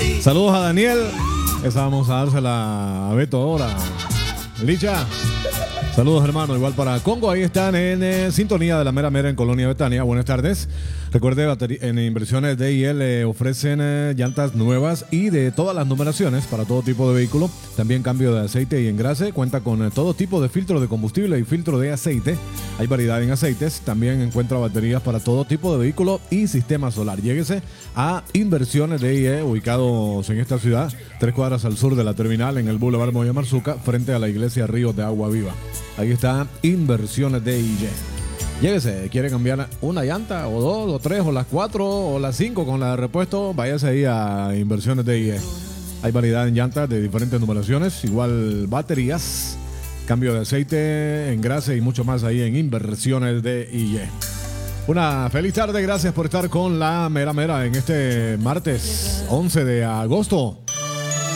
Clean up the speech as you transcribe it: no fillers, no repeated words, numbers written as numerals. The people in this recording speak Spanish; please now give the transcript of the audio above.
Saludos a Daniel. Esa vamos a dársela a Beto ahora. Licha. Saludos, hermano. Igual para Congo. Ahí están en sintonía de la mera mera en Colonia Betania. Buenas tardes. Recuerde, en Inversiones DIL ofrecen llantas nuevas y de todas las numeraciones para todo tipo de vehículo. También cambio de aceite y engrase. Cuenta con todo tipo de filtro de combustible y filtro de aceite. Hay variedad en aceites. También encuentra baterías para todo tipo de vehículo y sistema solar. Lléguese a Inversiones DIL, ubicados en esta ciudad, 3 cuadras al sur de la terminal, en el Boulevard Moya Marzuca, frente a la iglesia Ríos de Agua Viva. Ahí está Inversiones DIL. Lléguese, quiere cambiar una llanta, o 2, o 3, o las 4, o las 5 con la de repuesto, váyase ahí a Inversiones DIL. Hay variedad en llantas de diferentes numeraciones, igual baterías, cambio de aceite, engrase y mucho más ahí en Inversiones DIL. Una feliz tarde, gracias por estar con la mera mera en este martes 11 de agosto.